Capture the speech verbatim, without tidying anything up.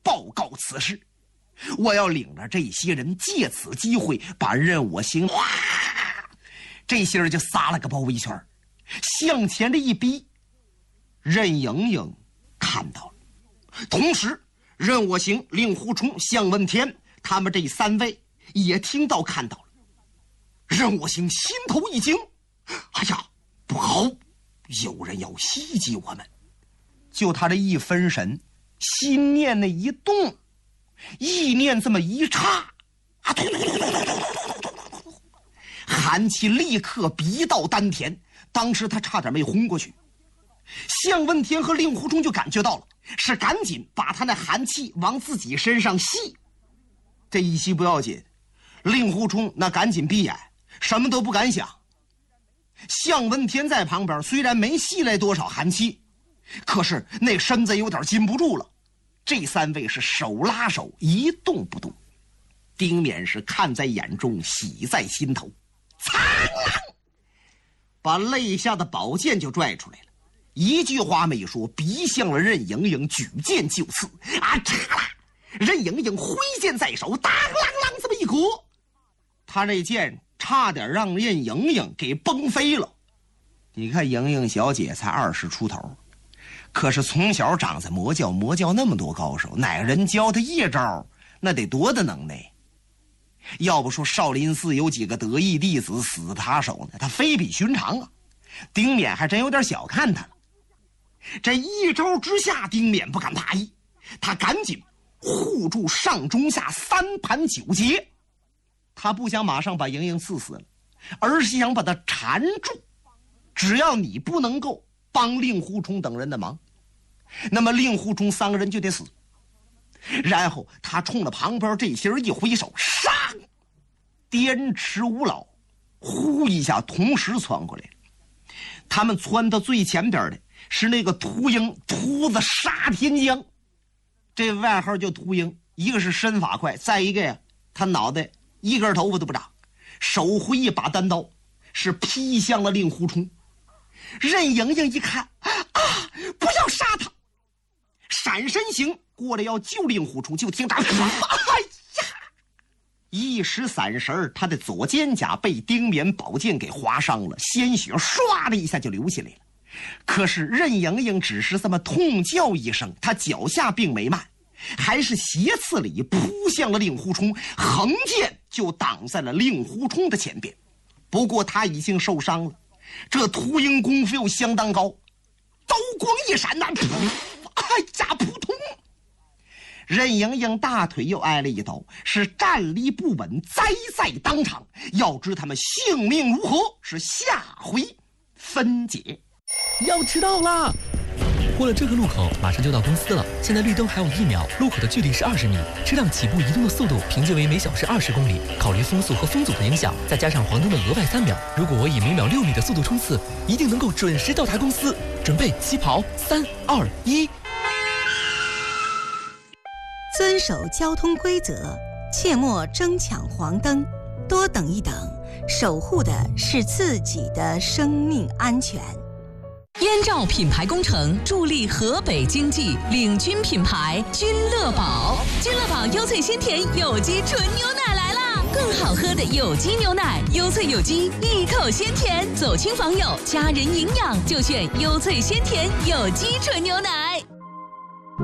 报告此事。我要领着这些人，借此机会把任我行。哗，这些人就撒了个包围圈，向前的一逼。任盈盈看到了，同时任我行、令狐冲、向问天他们这三位也听到看到了。任我行心头一惊，哎呀，不好，有人要袭击我们。就他这一分神，心念那一动，意念这么一差，啊，突突突突突突突，寒气立刻逼到丹田，当时他差点没昏过去。向问天和令狐冲就感觉到了，是赶紧把他那寒气往自己身上吸。这一吸不要紧，令狐冲那赶紧闭眼，什么都不敢想。向问天在旁边虽然没吸来多少寒气，可是那身子有点禁不住了。这三位是手拉手一动不动，丁勉是看在眼中，喜在心头，苍啷把肋下的宝剑就拽出来了，一句话没说，逼向了任盈盈，举剑就刺。啊嚓啦！任盈盈挥剑在手，当啷啷这么一割，他这剑差点让任盈盈给崩飞了。你看盈盈小姐才二十出头，可是从小长在魔教，魔教那么多高手，哪个人教他一招，那得多大能耐？要不说少林寺有几个得意弟子死他手呢，他非比寻常啊。丁勉还真有点小看他了。这一招之下，丁勉不敢大意，他赶紧护住上中下三盘九节。他不想马上把盈盈刺死了，而是想把他缠住。只要你不能够帮令狐冲等人的忙，那么令狐冲三个人就得死。然后他冲着旁边这些人一挥手，上！滇池五老呼一下同时窜过来了。他们窜到最前边的是那个秃鹰，秃子杀天将，这外号叫秃鹰。一个是身法快，再一个呀，他脑袋一根头发都不长，手挥一把单刀，是劈向了令狐冲。任盈盈一看，啊，不要杀他，闪身行过来要救令狐冲，就听他，哎呀，一时散神，他的左肩胛被丁勉宝剑给划伤了，鲜血唰的一下就流下来了。可是任盈盈只是这么痛叫一声，他脚下并没慢，还是斜刺里扑向了令狐冲，横剑就挡在了令狐冲的前边。不过他已经受伤了，这秃鹰功夫又相当高，刀光一闪呐，哎呀，扑通！任盈盈大腿又挨了一刀，是站立不稳，栽在当场。要知他们性命如何，是下回分解。 要迟到啦！过了这个路口，马上就到公司了。现在绿灯还有一秒，路口的距离是二十米，车辆起步移动的速度平均为每小时二十公里。考虑风速和风阻的影响，再加上黄灯的额外三秒，如果我以每秒六米的速度冲刺，一定能够准时到达公司。准备起跑，三二一。 遵守交通规则，切莫争抢黄灯，多等一等，守护的是自己的生命安全。 燕赵品牌工程助力河北经济，领军品牌君乐宝。君乐宝优萃鲜甜有机纯牛奶来啦！更好喝的有机牛奶，优萃有机，一口鲜甜，走亲访友，家人营养就选优萃鲜甜有机纯牛奶。